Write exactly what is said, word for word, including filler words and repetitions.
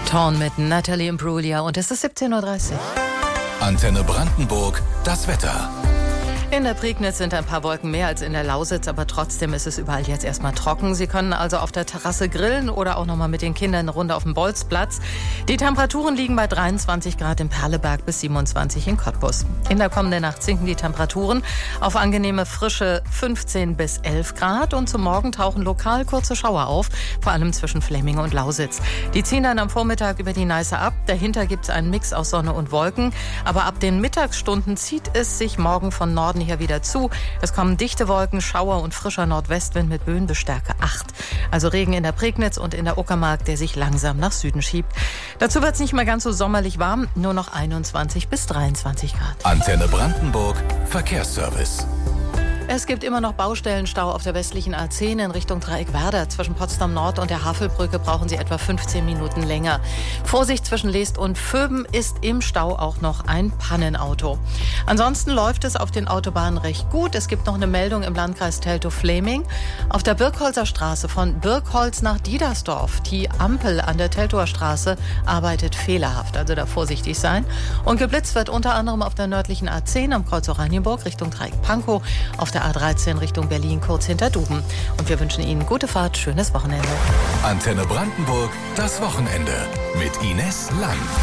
Torn mit Natalie Imbruglia und es ist siebzehn Uhr dreißig. Antenne Brandenburg, das Wetter. In der Prignitz sind ein paar Wolken mehr als in der Lausitz, aber trotzdem ist es überall jetzt erstmal trocken. Sie können also auf der Terrasse grillen oder auch noch mal mit den Kindern eine Runde auf dem Bolzplatz. Die Temperaturen liegen bei dreiundzwanzig Grad in Perleberg bis siebenundzwanzig in Cottbus. In der kommenden Nacht sinken die Temperaturen auf angenehme frische fünfzehn bis elf Grad und zum Morgen tauchen lokal kurze Schauer auf, vor allem zwischen Flemming und Lausitz. Die ziehen dann am Vormittag über die Neiße ab. Dahinter gibt es einen Mix aus Sonne und Wolken, aber ab den Mittagsstunden zieht es sich morgen von Norden hier wieder zu. Es kommen dichte Wolken, Schauer und frischer Nordwestwind mit Böen bis Stärke acht. Also Regen in der Prignitz und in der Uckermark, der sich langsam nach Süden schiebt. Dazu wird es nicht mehr ganz so sommerlich warm, nur noch einundzwanzig bis dreiundzwanzig Grad. Antenne Brandenburg, Verkehrsservice. Es gibt immer noch Baustellenstau auf der westlichen A zehn in Richtung Dreieckwerder. Zwischen Potsdam Nord und der Havelbrücke brauchen Sie etwa fünfzehn Minuten länger. Vorsicht, zwischen Leest und Vöben ist im Stau auch noch ein Pannenauto. Ansonsten läuft es auf den Autobahnen recht gut. Es gibt noch eine Meldung im Landkreis Teltow-Fläming. Auf der Birkholzer Straße von Birkholz nach Diedersdorf. Die Ampel an der Teltower Straße arbeitet fehlerhaft, also da vorsichtig sein. Und geblitzt wird unter anderem auf der nördlichen A zehn am Kreuz Oranienburg Richtung Dreieck-Pankow, auf der A dreizehn Richtung Berlin kurz hinter Duben. Und wir wünschen Ihnen gute Fahrt, schönes Wochenende. Antenne Brandenburg, das Wochenende mit Ines Lang.